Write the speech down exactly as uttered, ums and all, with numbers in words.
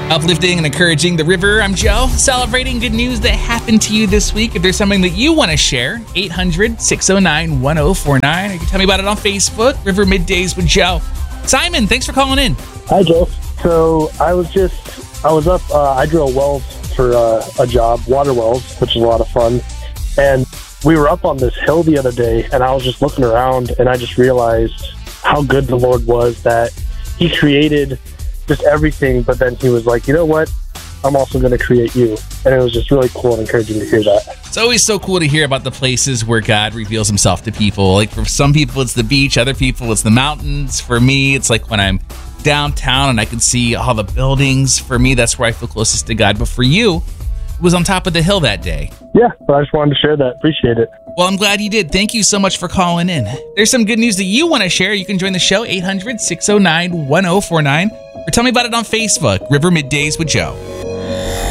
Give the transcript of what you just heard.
Uplifting and encouraging the river. I'm Joe, celebrating good news that happened to you this week. If there's something that you want to share, eight hundred, six oh nine, one oh four nine. Or you can tell me about it on Facebook, River Middays with Joe. Simon, thanks for calling in. Hi, Joe. So I was just, I was up, uh, I drill wells for uh, a job, water wells, which is a lot of fun. And we were up on this hill the other day, and I was just looking around, and I just realized how good the Lord was, that he created just everything, but then he was like, you know what? I'm also going to create you. And it was just really cool and encouraging to hear that. It's always so cool to hear about the places where God reveals himself to people. Like for some people, it's the beach. Other people, it's the mountains. For me, it's like when I'm downtown and I can see all the buildings. For me, that's where I feel closest to God. But for you, it was on top of the hill that day. Yeah, but I just wanted to share that. Appreciate it. Well, I'm glad you did. Thank you so much for calling in. There's some good news that you want to share. You can join the show, eight hundred, six oh nine, one oh four nine. Or tell me about it on Facebook, River Middays with Joe.